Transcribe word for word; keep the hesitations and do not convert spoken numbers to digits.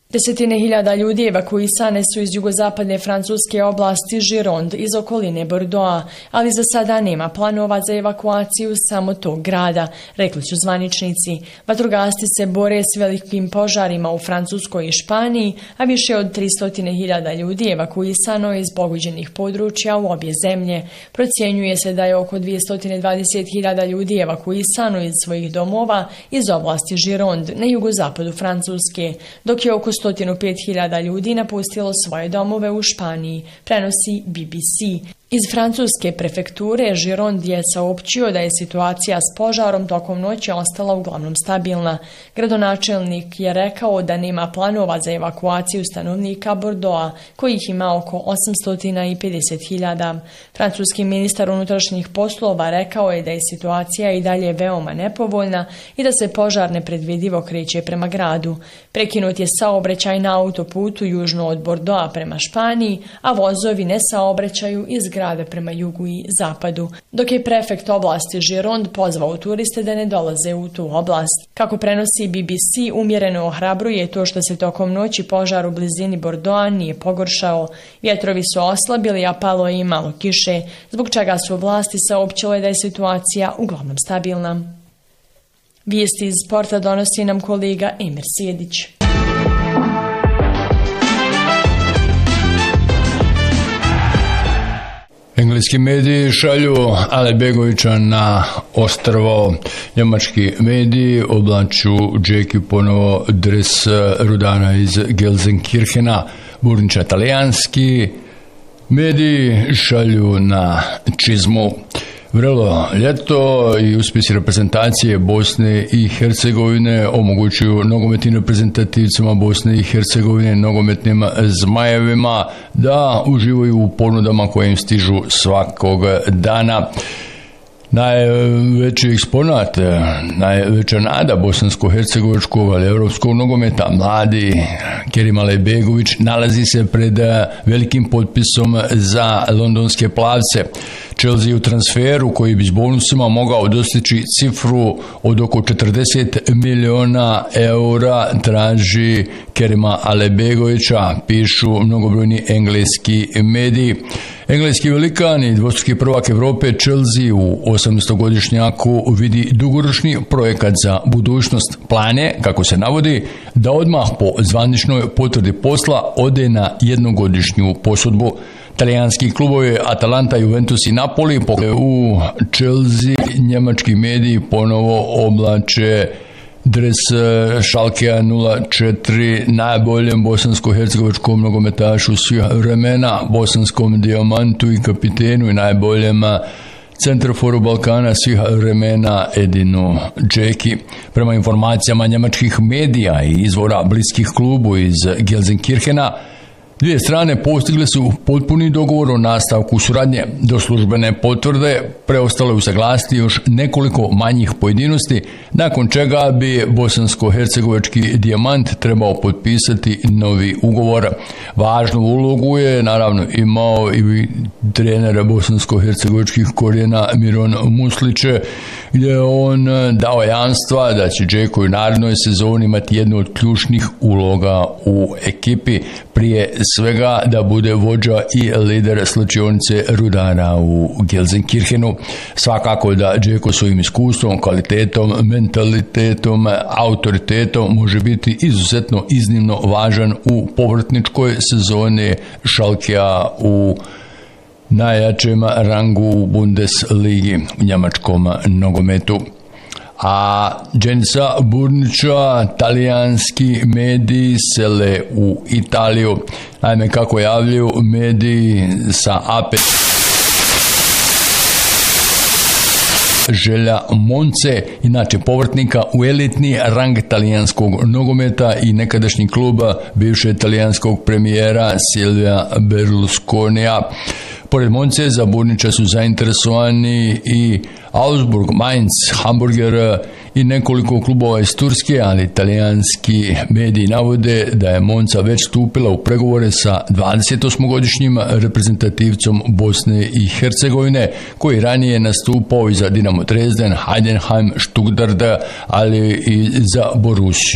Desetine hiljada ljudi evakuisane su iz jugozapadne francuske oblasti Gironde iz okoline Bordeauxa, ali za sada nema planova za evakuaciju samo tog grada, rekli su zvaničnici. Vatrogasci se bore s velikim požarima u Francuskoj i Španiji, a više od tristo hiljada ljudi evakuisano je iz pogođenih područja u obje zemlje. Procjenjuje se da je oko dvjesto dvadeset hiljada ljudi evakuisano iz svojih domova iz oblasti Gironde na jugozapadu Francuske, dok je oko sto pet hiljada ljudi napustilo svoje domove u Španiji, prenosi B B C. Iz francuske prefekture Gironde je saopćio da je situacija s požarom tokom noći ostala uglavnom stabilna. Gradonačelnik je rekao da nema planova za evakuaciju stanovnika Bordeauxa, kojih ima oko osamsto pedeset hiljada. Francuski ministar unutrašnjih poslova rekao je da je situacija i dalje veoma nepovoljna i da se požar nepredvidivo kreće prema gradu. Prekinut je saobraćaj na autoputu južno od Bordeauxa prema Španiji, a vozovi ne saobraćaju iz grada prema jugu i zapadu, dok je prefekt oblasti Gironde pozvao turiste da ne dolaze u tu oblast. Kako prenosi B B C, umjereno ohrabruje to što se tokom noći požar u blizini Bordeauxa nije pogoršao. Vjetrovi su oslabili, a palo je i malo kiše, zbog čega su vlasti saopćile da je situacija uglavnom stabilna. Vijesti iz sporta donosi nam kolega Emir Sjedić. Engleski mediji šalju Alebegovića na ostrvo. Njemački mediji oblaču Džeki ponovo dres rudara iz Gelsenkirchena. Burnića talijanski mediji šalju na čizmu. Vrelo ljeto i uspjesi reprezentacije Bosne i Hercegovine omogućuju nogometnim reprezentativcima Bosne i Hercegovine, nogometnim zmajevima, da uživaju u ponudama koje im stižu svakog dana. Najveći eksponat, najveća nada bosansko-hercegovačkog, ali evropskog nogometa, mladi Kerim Alebegović, nalazi se pred velikim potpisom za londonske plavce. Chelsea u transferu koji bi s bonusima mogao dostići cifru od oko četrdeset miliona eura traži Kerima Alebegovića, pišu mnogobrojni engleski mediji. Engleski velikan i dvostruki prvak Evrope Chelsea u osamnaestogodišnjaku vidi dugoročni projekat za budućnost. Plan je, kako se navodi, da odmah po zvaničnoj potvrdi posla ode na jednogodišnju posudbu. Talijanski klubovi Atalanta, Juventus i Napoli u Chelsea njemački mediji ponovo oblače dres Schalkea nula četiri, najboljem bosansko-hercegovačkom nogometašu svih vremena, bosanskom dijamantu i kapitenu i najboljem centroforu Balkana svih vremena Edinu Džeki. Prema informacijama njemačkih medija i izvora bliskih klubu iz Gelsenkirchena, dvije strane postigle su potpuni dogovor o nastavku suradnje. Do službene potvrde preostalo je usaglasiti još nekoliko manjih pojedinosti, nakon čega bi bosansko-hercegovački dijamant trebao potpisati novi ugovor. Važnu ulogu je naravno imao i trener bosansko-hercegovačkih korijena Miron Musliće, gdje je on dao jamstva da će Džeko u narednoj sezoni imati jednu od ključnih uloga u ekipi, prije svega da bude vođa i lider slačionice rudara u Gelsenkirchenu. Svakako da Džeko svojim iskustvom, kvalitetom, mentalitetom, autoritetom može biti izuzetno iznimno važan u povratničkoj sezoni Schalkea u najjačem rangu u Bundesligi u njemačkom nogometu. A Dženisa Burnića talijanski mediji sele u Italiju. Naime, kako javljaju mediji sa A P želja Monce, inače povratnika u elitni rang talijanskog nogometa i nekadašnji kluba bivše talijanskog premijera Silvia Berlusconija. Pored Monce za Burnića su zainteresovani i Augsburg, Mainz, Hamburger i nekoliko klubova iz Turske, ali italijanski mediji navode da je Monza već stupila u pregovore sa dvadesetosmogodišnjim reprezentativcom Bosne i Hercegovine, koji ranije nastupao i za Dinamo Dresden, Heidenheim, Stuttgart, ali i za Borussiju.